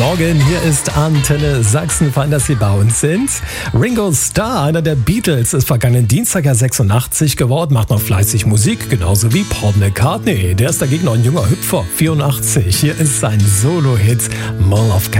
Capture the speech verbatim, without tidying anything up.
Morgen, hier ist Antenne Sachsen. Fein, dass Sie bei uns sind. Ringo Starr, einer der Beatles, ist vergangenen Dienstag ja sechsundachtzig geworden, macht noch fleißig Musik, genauso wie Paul McCartney. Der ist dagegen noch ein junger Hüpfer, vierundachtzig. Hier ist sein Solo-Hit Mall of Cats.